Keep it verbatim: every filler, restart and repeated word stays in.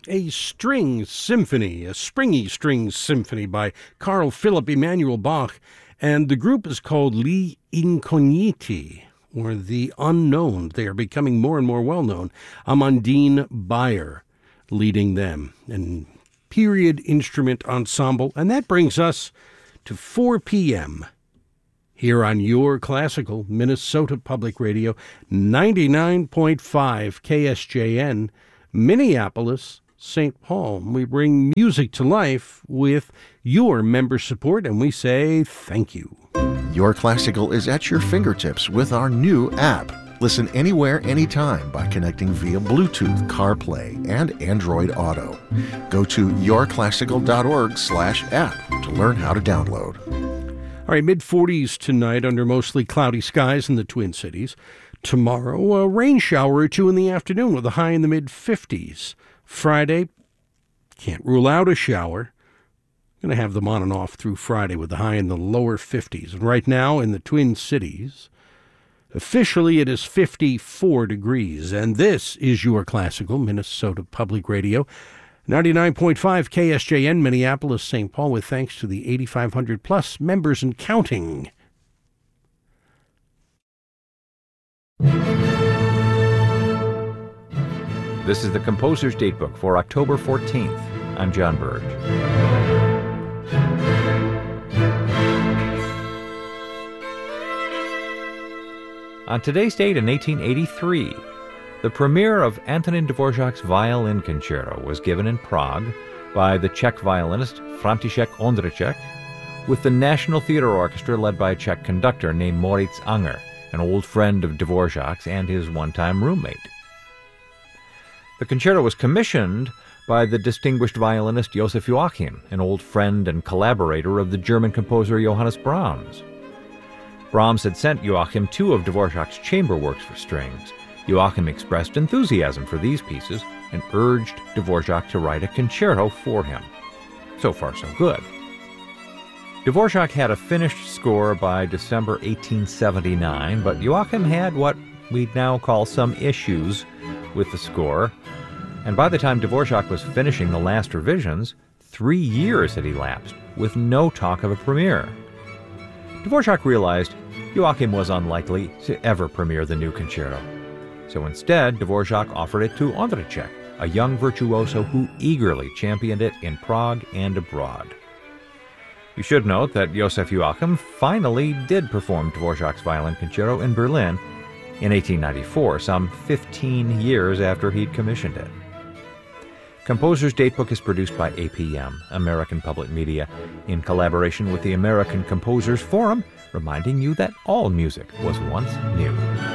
A string symphony, a springy string symphony by Carl Philipp Emanuel Bach, and the group is called Gli Incogniti, or the Unknown. They are becoming more and more well-known. Amandine Bayer leading them, and period instrument ensemble. And that brings us to four p.m. here on your classical Minnesota Public Radio, ninety-nine point five K S J N, Minneapolis, Saint Paul. We bring music to life with your member support, and we say thank you. Your Classical is at your fingertips with our new app. Listen anywhere, anytime by connecting via Bluetooth, CarPlay, and Android Auto. Go to yourclassical.org slash app to learn how to download. All right, mid-forties tonight under mostly cloudy skies in the Twin Cities. Tomorrow, a rain shower or two in the afternoon with a high in the mid-fifties. Friday, can't rule out a shower. Going to have them on and off through Friday with the high in the lower fifties. And right now in the Twin Cities, officially it is fifty-four degrees. And this is your classical Minnesota Public Radio, ninety-nine point five K S J N, Minneapolis, Saint Paul, with thanks to the eighty-five hundred plus members and counting. This is the Composer's Datebook for October fourteenth. I'm John Burge. On today's date in eighteen eighty-three, the premiere of Antonin Dvorak's Violin Concerto was given in Prague by the Czech violinist František Ondřiček with the National Theatre Orchestra led by a Czech conductor named Moritz Unger, an old friend of Dvorak's and his one-time roommate. The concerto was commissioned by the distinguished violinist Josef Joachim, an old friend and collaborator of the German composer Johannes Brahms. Brahms had sent Joachim two of Dvorak's chamber works for strings. Joachim expressed enthusiasm for these pieces and urged Dvorak to write a concerto for him. So far, so good. Dvorak had a finished score by December eighteen seventy-nine, but Joachim had what we'd now call some issues with the score, and by the time Dvorak was finishing the last revisions, three years had elapsed, with no talk of a premiere. Dvorak realized Joachim was unlikely to ever premiere the new concerto. So instead, Dvorak offered it to Ondřiček, a young virtuoso who eagerly championed it in Prague and abroad. You should note that Josef Joachim finally did perform Dvorak's Violin Concerto in Berlin in eighteen ninety-four, some fifteen years after he'd commissioned it. Composer's Datebook is produced by A P M, American Public Media, in collaboration with the American Composers Forum, reminding you that all music was once new.